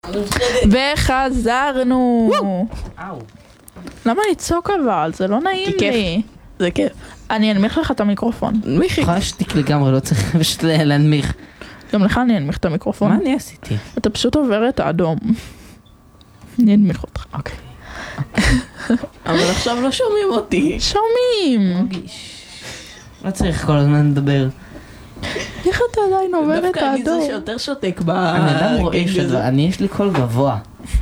וחזרנו. למה לצעוק אבל? זה לא נעים לי. זה כיף. אני אנמיך לך את המיקרופון. מיכי. יכולה להשתיק לגמרי, לא צריך פשוט להנמיך. גם לך אני אנמיך את המיקרופון. מה אני עשיתי? אתה פשוט עובר את האדום. אני אנמיך אותך. אוקיי. אבל עכשיו לא שומעים אותי. שומעים. לא צריך כל הזמן לדבר. איך אתה עדיין עובר את דווקא אני האדום? זה שיותר שותק אני אדם רואה שזה, אני יש לי קול גבוה.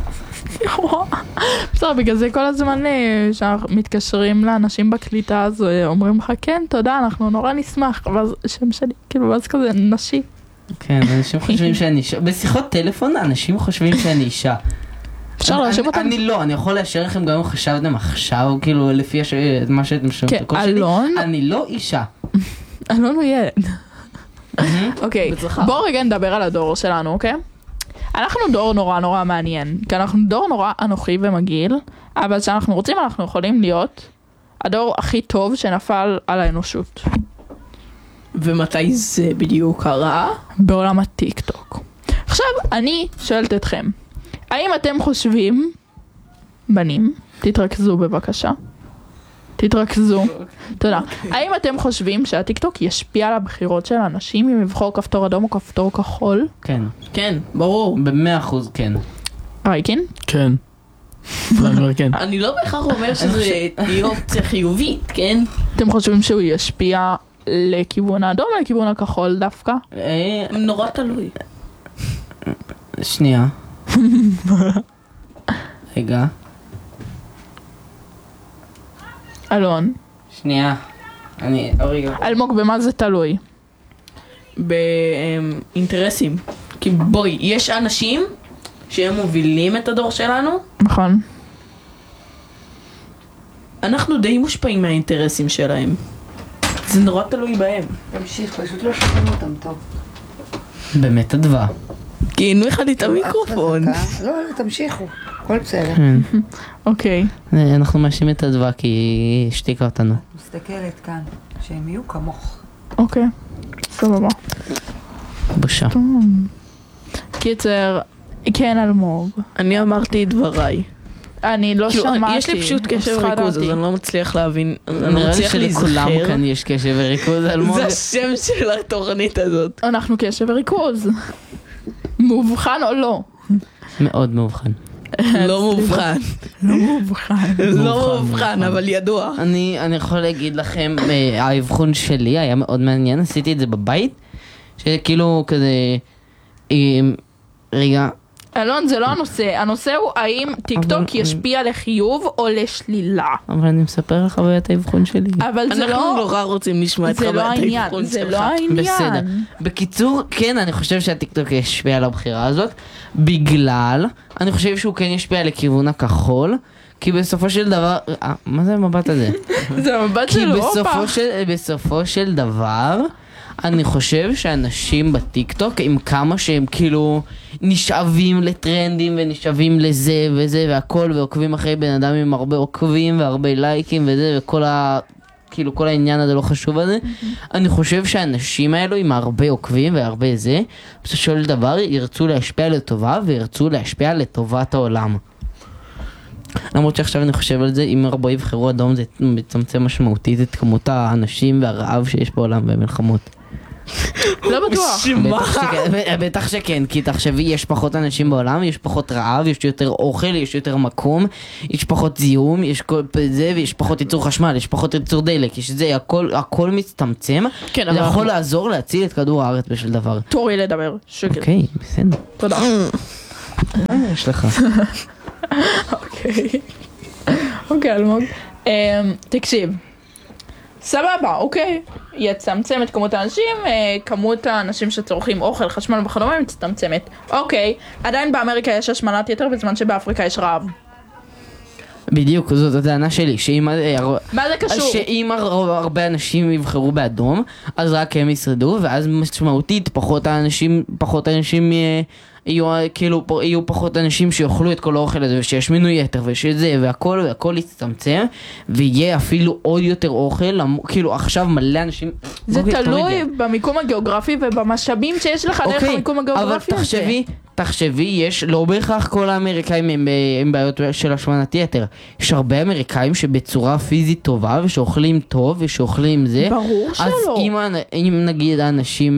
בסדר, בגלל זה כל הזמן שאנחנו מתקשרים לאנשים בקליטה, אז אומרים לך כן, תודה, אנחנו נורא נשמח, ואז שם שלי, כאילו, ואז כזה נשי. כן, אנשים חושבים שאני אישה. בשיחות טלפון אנשים חושבים שאני אישה. אפשר להשאיר אותם? אני לא, אני יכול לאשר לכם גם אם חשבתם עכשיו, כאילו, לפי מה שאתם שומעים את הקול שלי. אלון? אני לא אישה. אלון הוא ילד. אוקיי, בואו רגע נדבר על הדור שלנו, אוקיי? אנחנו דור נורא נורא מעניין, כי אנחנו דור נורא אנוכי ומגעיל, אבל כשאנחנו רוצים אנחנו יכולים להיות הדור הכי טוב שנפל על האנושות. ומתי זה בדיוק קרה? בעולם הטיק טוק. עכשיו, אני שואלת אתכם, האם אתם חושבים, בנים, תתרכזו בבקשה, תתרכזו, תודה. האם אתם חושבים שהטיק טוק ישפיע על הבחירות של אנשים אם יבחור כפתור אדום או כפתור כחול? כן. כן, ברור. ב100% כן. רייקין? כן. אני לא בהכרח אומר שזה תהיה אופציה חיובית, כן? אתם חושבים שהוא ישפיע לכיוון האדום או לכיוון הכחול דווקא? נורא תלוי. שנייה. רגע. אלון. שנייה. רגע. אלמוג, במה זה תלוי? באינטרסים. כי בואי, יש אנשים שהם מובילים את הדור שלנו. נכון. אנחנו די מושפעים מהאינטרסים שלהם. זה נורא תלוי בהם. תמשיך, פשוט לא שומעים אותם טוב. באמת אדווה. כי הנמיך לי את המיקרופון. לא, תמשיכו, הכל בסדר. אוקיי. אנחנו מאשים את אדווה כי היא השתיקה אותנו. מסתכלת כאן, שהם יהיו כמוך. אוקיי. סבבה. בושה. קיצר, כן אלמוג. אני אמרתי את דבריי. אני לא שמעתי. יש לי פשוט קשב וריכוז, אז אני לא מצליח להבין. אני לא נראה לי מצליח שלכולם להיזכר. כאן יש קשב וריכוז, אלמוג. זה השם של התוכנית הזאת. אנחנו קשב וריכוז. מאובחן או לא? מאוד מאובחן. לא מאובחן. לא מאובחן. לא מאובחן, אבל ידוע. אני יכול להגיד לכם, האבחון שלי היה מאוד מעניין, עשיתי את זה בבית, שכאילו כזה, רגע. אלון, זה לא הנושא. הנושא הוא האם טיק טוק ישפיע לחיוב או לשלילה. אבל אני מספר לך חוויית האבחון שלי. אבל זה לא... אנחנו נורא רוצים לשמוע את זה לא חוויית העניין. האבחון זה שלך. לא העניין. בסדר. בקיצור, כן, אני חושב שהטיקטוק ישפיע על הבחירה הזאת, בגלל, אני חושב שהוא כן ישפיע לכיוון הכחול, כי בסופו של דבר, מה זה המבט הזה? זה המבט של אופה. כי בסופו של דבר, אני חושב שאנשים בטיקטוק, עם כמה שהם כאילו נשאבים לטרנדים ונשאבים לזה וזה והכל, ועוקבים אחרי בן אדם עם הרבה עוקבים והרבה לייקים וזה, וכל כאילו כל העניין הזה לא חשוב הזה. אני חושב שהאנשים האלו עם הרבה עוקבים והרבה זה, בסופו של דבר ירצו להשפיע לטובה וירצו להשפיע לטובת העולם. למרות שעכשיו אני חושב על זה, אם הרבה יבחרו אדום זה מצמצם משמעותית את כמות האנשים והרעב שיש בעולם והמלחמות. לא בטוח. בטח שכן, כי תחשבי, יש פחות אנשים בעולם, יש פחות רעב, יש יותר אוכל, יש יותר מקום, יש פחות זיהום, יש זה, ויש פחות ייצור חשמל, יש פחות ייצור דלק, יש זה, הכל מצטמצם, זה יכול לעזור להציל את כדור הארץ בשביל דבר. תורי לדבר, שקט. אוקיי, בסדר. תודה. יש לך. אוקיי, אלמוג. תקשיב. סבבה, אוקיי. יצמצם את כמות האנשים, כמות האנשים שצורכים אוכל, חשמל וכדומה מצטמצמת. אוקיי, עדיין באמריקה יש השמנת יתר בזמן שבאפריקה יש רעב. בדיוק, זאת הטענה שלי, מה זה קשור? שאם הרבה אנשים יבחרו באדום, אז רק הם ישרדו, ואז משמעותית פחות אנשים יהיו פחות אנשים שיאכלו את כל האוכל הזה, ושישמינו יתר, ושזה, והכל יצטמצם, ויהיה אפילו עוד יותר אוכל, כאילו עכשיו מלא אנשים... זה תלוי במיקום הגיאוגרפי ובמשאבים שיש לך דרך המיקום הגיאוגרפי הזה. אבל תחשבי, יש לא בהכרח כל האמריקאים עם בעיות של השמנת יתר. יש הרבה אמריקאים שבצורה פיזית טובה, ושאוכלים טוב, ושאוכלים זה. ברור שלא. אז אם נגיד אנשים,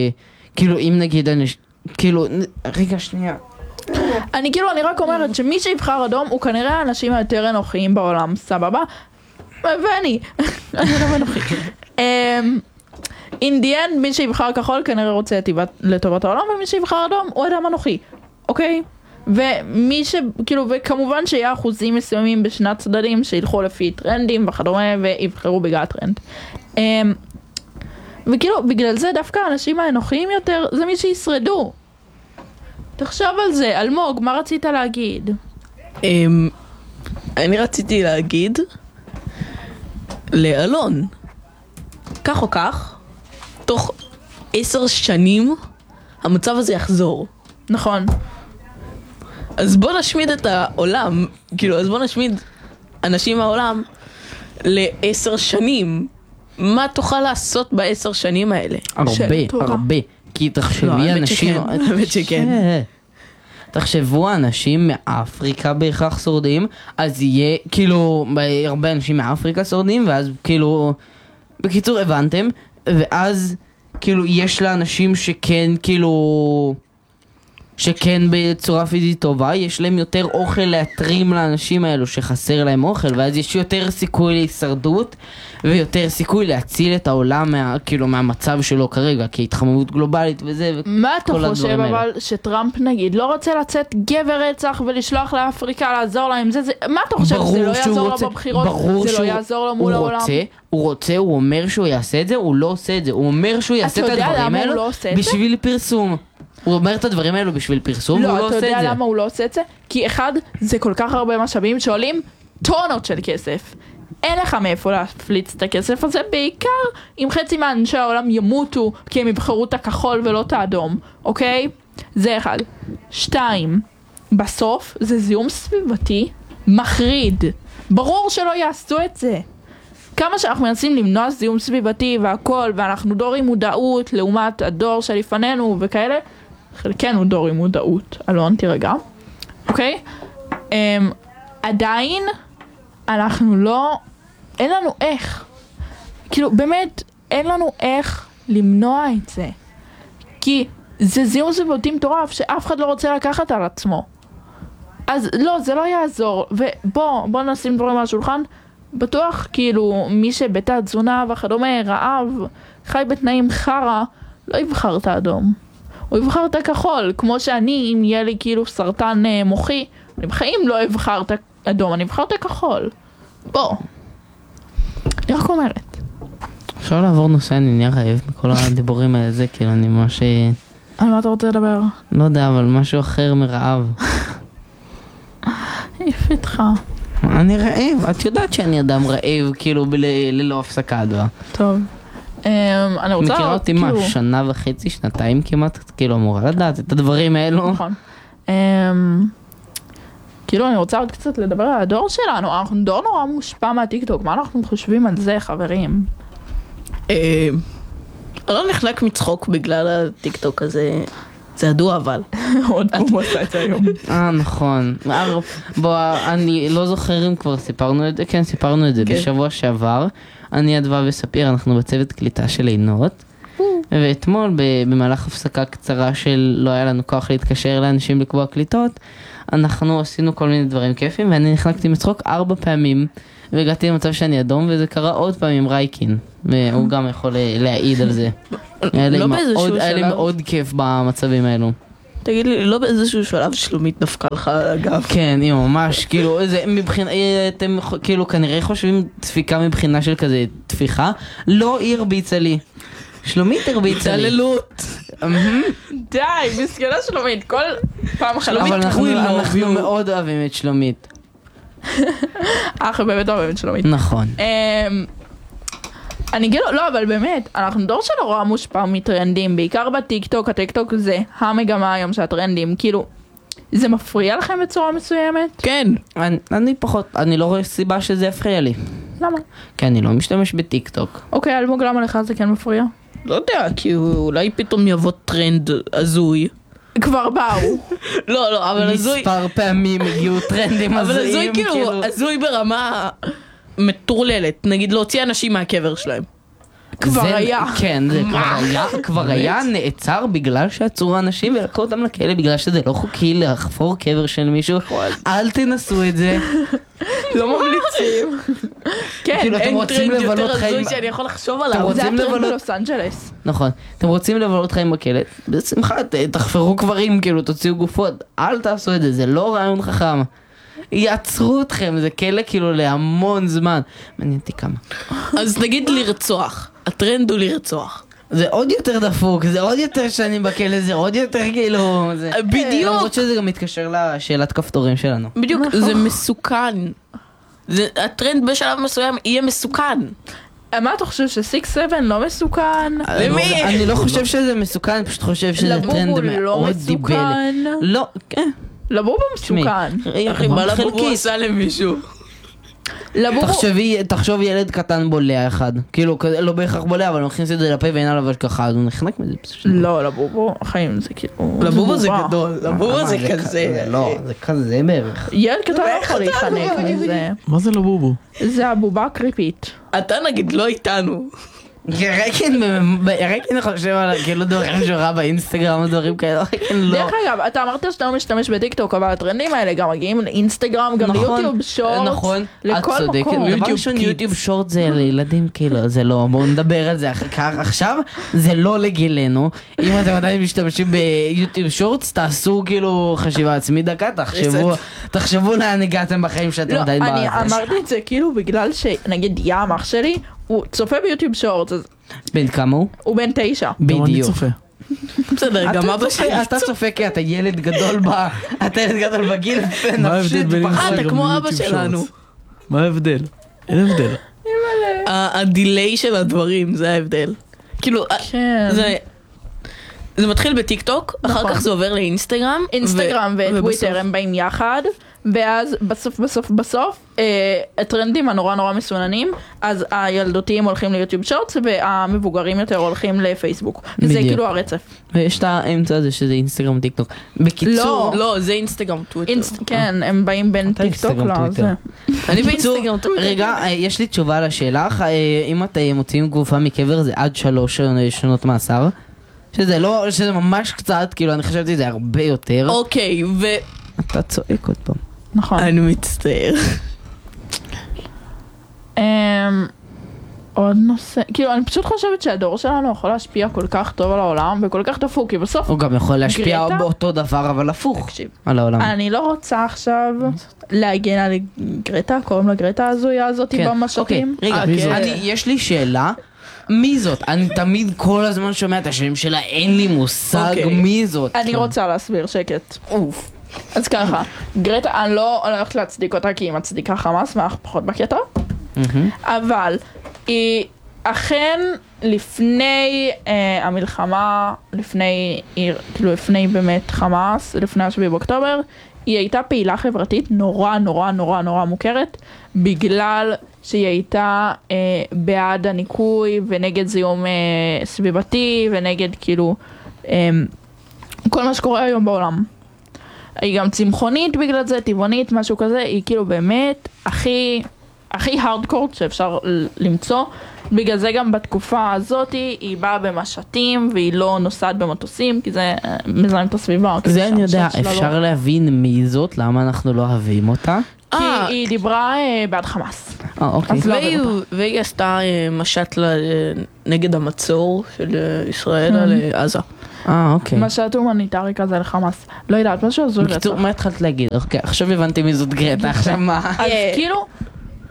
רגע שנייה. אני רק אומרת שמי שיבחר אדום הוא כנראה האנשים היותר אנוכיים בעולם, סבבה? ואני לא אנוכי. in the end, מי שיבחר כחול כנראה רוצה לטובת העולם, ומי שיבחר אדום הוא אדם אנוכי, אוקיי? וכמובן שיהיה אחוזים מסוימים בשני הצדדים שילכו לפי טרנדים וכדומה ויבחרו בגלל הטרנד. בגלל זה דווקא האנשים האנוכיים יותר זה מי שישרדו. תחשוב על זה. אלמוג, מה רצית להגיד? אני רציתי להגיד לאלון, כך או כך, תוך 10 שנים המצב הזה יחזור. נכון. אז בוא נשמיד את העולם, אז בוא נשמיד אנשים מהעולם ל10 שנים. מה תוכל לעשות ב10 שנים האלה? הרבה. כי תחשבי אנשים... האמת שכן. תחשבו אנשים מאפריקה בהכרח שורדים, אז יהיה הרבה אנשים מאפריקה שורדים, ואז בקיצור הבנתם, ואז יש לאנשים שכן בצורה פיזית טובה, יש להם יותר אוכל להתרים לאנשים האלו שחסר להם אוכל, ואז יש יותר סיכוי להישרדות, ויותר סיכוי להציל את העולם מהמצב שלו כרגע, כי התחממות גלובלית וזה, מה אתה חושב אבל שטראמפ נגיד לא רוצה לצאת גבר רצח ולשלוח לאפריקה לעזור להם? מה אתה חושב? זה לא יעזור לו בבחירות? זה לא יעזור לו מול העולם? הוא אומר שהוא יעשה את זה, הוא לא עושה את זה, הוא אומר שהוא יעשה את הדברים האלו בשביל פרסום. הוא אומר את הדברים האלו בשביל פרסום, והוא לא עושה את זה. אתה יודע למה הוא לא עושה את זה? כי אחד, זה כל כך הרבה משאבים שעולים טונות של כסף. אין לך מאיפה להפליץ את הכסף הזה, בעיקר אם חצי מאנשי העולם ימותו כי הם יבחרו את הכחול ולא את האדום, אוקיי? זה אחד. 2, בסוף זה זיהום סביבתי מחריד. ברור שלא יעשו את זה. כמה שאנחנו מנסים למנוע זיהום סביבתי והכל, ואנחנו דור עם מודעות לעומת הדור שלפנינו וכאלה, חלקנו דור עם מודעות, אלון תירגע, אוקיי? עדיין אנחנו לא, אין לנו איך, באמת אין לנו איך למנוע את זה, כי זה זיהום סביבתי מטורף שאף אחד לא רוצה לקחת על עצמו. אז לא, זה לא יעזור, ובוא נשים דברים על השולחן, בטוח מי שבתת תזונה וכדומה, רעב, חי בתנאים חרה, לא יבחר את האדום. הוא יבחר את הכחול, כמו שאני, אם יהיה לי סרטן מוחי, אני בחיים לא אבחר את האדום, אני אבחר את הכחול. בוא. אני רק אומרת. אפשר לעבור נושא, אני נהיה רעב בכל הדיבורים האלה, זה אני ממש... על מה אתה רוצה לדבר? לא יודע, אבל משהו אחר מרעב. יפיתך. אני רעב, את יודעת שאני אדם רעב, ללא הפסקה דבר. טוב. אני רוצה... מכירה אותי מה, 1.5 שנה, 2 כמעט, אמורה לדעת את הדברים האלו. נכון. אני רוצה עוד קצת לדבר על הדור שלנו, אנחנו דור נורא מושפע מהטיקטוק, מה אנחנו חושבים על זה, חברים? אני לא נחלק מצחוק בגלל הטיקטוק הזה. זה ידוע אבל. עוד פעם עושה את זה היום. נכון. אני לא זוכר אם כבר סיפרנו את זה, כן סיפרנו את זה בשבוע שעבר. אני אדווה וספיר, אנחנו בצוות קליטה של עינות. ואתמול במהלך הפסקה קצרה של לא היה לנו כוח להתקשר לאנשים לקבוע קליטות, אנחנו עשינו כל מיני דברים כיפים, ואני נחלקתי מצחוק 4 פעמים, והגעתי למצב שאני אדום, וזה קרה עוד פעם עם רייקין, והוא גם יכול להעיד על זה. היה לי מאוד כיף במצבים האלו. תגיד לי, לא באיזשהו שלב שלומית דפקה לך על הגב? כן, היא ממש, אתם כנראה חושבים דפיקה מבחינה של כזה תפיחה, לא היא הרביצה לי. שלומית הרביצה לי. דללות. די, מסכנה שלומית, כל פעם אבל אנחנו מאוד אוהבים את שלומית. אנחנו באמת אוהבים את שלומית. נכון. אני כאילו, לא, אבל באמת, אנחנו דור שנורא מושפע מטרנדים, בעיקר בטיקטוק, הטיקטוק זה המגמה היום של הטרנדים, כאילו, זה מפריע לכם בצורה מסוימת? כן. אני פחות, אני לא רואה סיבה שזה יפריע לי. למה? כי אני לא משתמש בטיקטוק. אוקיי, אלמוג, למה לך זה כן מפריע? לא יודע, כי אולי פתאום יבוא טרנד הזוי. כבר באו. לא, אבל הזוי... מספר פעמים הגיעו טרנדים אבל הזוי הזויים, כאילו, הזוי ברמה מטורללת. נגיד להוציא אנשים מהקבר שלהם. כבר היה. כן, זה כבר היה נעצר בגלל שעצרו אנשים ולקחו אותם לכלא בגלל שזה לא חוקי לחפור קבר של מישהו. אל תנסו את זה. לא ממליצים. כן, כאילו, אתם אין רוצים טרנד לבלות יותר חיים- הזוי שאני יכול לחשוב עליו. רוצים זה הטרנד לבלות- בלוס אנג'לס. נכון. אתם רוצים לבלות חיים בכלא? בשמחה, תחפרו קברים, כאילו, תוציאו גופות. אל תעשו את זה, זה לא רעיון חכם. יעצרו אתכם, זה כלא כאילו להמון זמן. מעניין אותי כמה. אז נגיד לרצוח. הטרנד הוא לרצוח. זה עוד יותר דפוק, זה עוד יותר שנים בכלא, זה עוד יותר כאילו... זה... בדיוק. למרות שזה גם מתקשר לשאלת כפתורים שלנו. בדיוק, זה מסוכן. הטרנד בשלב מסוים יהיה מסוכן. מה אתה חושב ש6-7 לא מסוכן? למי? אני לא חושב שזה מסוכן, אני פשוט חושב שזה לבובו טרנד לא מאוד דיבל. מסוכן. לא, כן. לבובו מסוכן. אחי, מה לבובו עשה למישהו? לבובו... תחשוב ילד קטן בולע אחד. כאילו, לא בהכרח בולע, אבל הוא מכניס את זה לפה ואין עליו השגחה, אז הוא נחנק מזה. לא, לבובו, החיים זה כאילו... לבובו זה בובה. גדול, לבובו זה כזה. לא, זה כזה בערך. ילד קטן לא יכול להיחנק מזה. מה זה לבובו? זה הבובה הקריפית. אתה נגיד לא איתנו. רקין חושב על כאילו דברים שראה באינסטגרם או דברים כאלה, רקין לא. דרך אגב, אתה אמרת שאתה לא משתמש בטיקטוק, אבל הטרנדים האלה גם מגיעים לאינסטגרם, גם ליוטיוב שורט, נכון, את לכל צודקת. מקום. דבר ראשון, יוטיוב שורט זה לילדים, כאילו, זה לא, בואו נדבר על זה עכשיו, זה לא לגילנו. אם אתם עדיין משתמשים ביוטיוב שורט, תעשו כאילו חשיבה עצמית דקה, תחשבו לאן הגעתם בחיים שאתם לא, עדיין אני בארץ. אמרתי את זה כאילו בגלל שנגיד ים אח שלי, הוא צופה ביוטיוב שורט, אז בן כמה הוא? הוא בן 9. גם אני בדיוק. צופה. בסדר, גם אבא שלי. אתה צופה כי אתה ילד גדול בגיל מה ההבדל בין אתה אינסטגרם כמו אבא ליוטיוב שלנו. שורטס? מה ההבדל? אין הבדל. הדיליי של הדברים, זה ההבדל. כאילו, כן. זה מתחיל בטיק טוק, אחר נכון. כך זה עובר לאינסטגרם. אינסטגרם וטוויטר ובסוף- הם באים יחד, ואז בסוף הטרנדים הנורא נורא מסוננים, אז הילדותיים הולכים ליוטיוב שורטס והמבוגרים יותר הולכים לפייסבוק. זה בדיוק. כאילו הרצף. ויש את האמצע הזה שזה אינסטגרם טיק טוק. בקיצור, לא, זה אינסטגרם, טוויטר. כן, הם באים בין אתה טיק טוק אינסטגרם, לזה. טוויטר. אני בקיצור, באינסטגרם, טוויטר. רגע, יש לי תשובה לשאלה. אם אתם מוציאים גופה מקבר זה עד 3 שנות מאסר. שזה לא, שזה ממש קצת, כאילו אני חשבתי זה הרבה יותר. אוקיי, אתה צועק עוד פעם. נכון. ואני מצטער. עוד נושא, כאילו אני פשוט חושבת שהדור שלנו יכול להשפיע כל כך טוב על העולם וכל כך דפוק, כי בסוף, הוא גם יכול להשפיע גרטה? באותו דבר אבל הפוך תקשיב, על העולם. אני לא רוצה עכשיו להגן על גרטה, קוראים לה גרטה הזויה הזאתי כן, במשטים. אוקיי, רגע, מי זאת? יש לי שאלה. מי זאת? אני תמיד כל הזמן שומע את השם שלה, אין לי מושג אוקיי. מי זאת. אני רוצה להסביר שקט. אוף. אז ככה, גרטה, אני לא הולכת להצדיק אותה כי היא מצדיקה חמאס, ואנחנו פחות בקטע, מהמם. אבל היא אכן לפני המלחמה, לפני באמת חמאס, לפני 7 באוקטובר, היא הייתה פעילה חברתית נורא נורא נורא נורא מוכרת, בגלל שהיא הייתה בעד הניקוי ונגד זיהום סביבתי ונגד כאילו כל מה שקורה היום בעולם. היא גם צמחונית בגלל זה, טבעונית, משהו כזה, היא כאילו באמת הכי הארדקור שאפשר למצוא. בגלל זה גם בתקופה הזאת היא באה במשטים והיא לא נוסעת במטוסים, כי זה מזהם את הסביבה. זה אני יודע, שהשם שלה לא- אפשר להבין מי זאת, למה אנחנו לא אוהבים אותה? כי היא דיברה בעד חמאס. אוקיי. אז לא אוהבים והיא עשתה משט נגד המצור של ישראל על עזה. אוקיי. משט הומניטרי כזה לחמאס. לא יודעת, משהו הזוי רצח. בקיצור, מה התחלת להגיד? אוקיי, עכשיו הבנתי מי זאת גרטה, עכשיו מה? אז כאילו,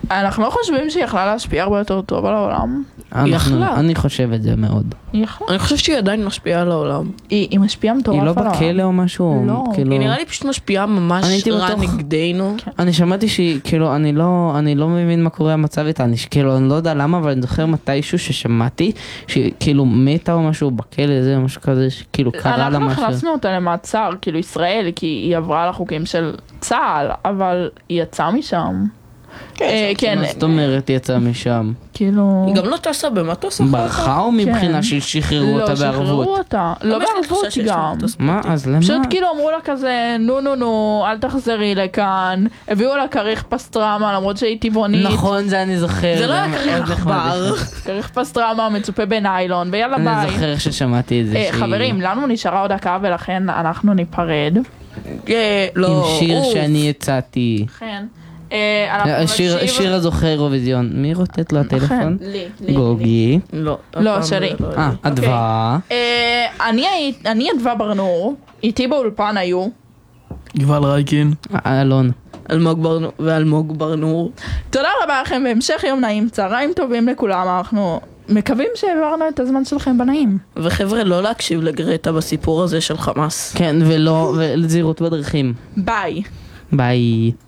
אנחנו לא חושבים שהיא יכלה להשפיע הרבה יותר טוב על העולם. יכלה. אני חושב את זה מאוד. היא יכלה. אני חושב שהיא עדיין משפיעה על העולם. היא משפיעה מטורף היא על לא העולם. בכלא או משהו? לא. כאילו... היא נראה לי פשוט משפיעה אני ממש הייתי רע בטוח- נגדנו. אני שמעתי שהיא, כאילו, אני לא מבין מה קורה המצב איתה, כאילו, אני לא יודע למה, אבל אני זוכר מתישהו ששמעתי, שהיא כאילו מתה או משהו בכלא, זה משהו כזה, שכאילו קרה לה אנחנו משהו. הכנסנו אותה למעצר, כאילו ישראל, כי היא עברה על החוקים של צה"ל, אבל היא יצאה משם. כן, מה זאת אומרת יצאה משם? כאילו... היא גם לא טסה במטוס אחר כך. ברחה או מבחינה של שחררו אותה לא, שחררו בערבות? אותה. לא למה יש לי בערבות תחושה שיש גם. מטוס מה? פרטי? אז למה? פשוט כאילו אמרו לה כזה, נו, אל תחזרי לכאן. הביאו לה כריך פסטרמה, למרות שהיא טבעונית. נכון, זה אני זוכר. זה לא היה מאוד כריך נחמד. עכבר. כריך פסטרמה מצופה בניילון, ויאללה אני ביי. זוכר ששמעתי את זה. שהיא- חברים, לנו נשארה עוד דקה ולכן אנחנו ניפרד. לא, עם שיר אוף. שאני הצעתי. כן. אנחנו נקשיב... שיר הזוכה אירוויזיון. מי רוטט לו הטלפון? לי. גוגי. לא, לא, הפעם שלי. לא היה לי. אדווה. אני אדווה ברנור, איתי באולפן היו. יובל רייקין. אלון. ואלמוג ברנור. תודה רבה לכם, בהמשך יום נעים, צהריים טובים לכולם, אנחנו מקווים שהעברנו את הזמן שלכם בנעים. וחבר'ה, לא להקשיב לגרטה בסיפור הזה של חמאס. כן, ולא, וזהירות בדרכים. ביי. ביי.